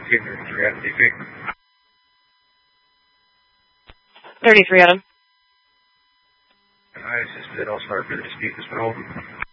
33 Adam DP. 33 Adam. Alright, this is all start for the dispute as well.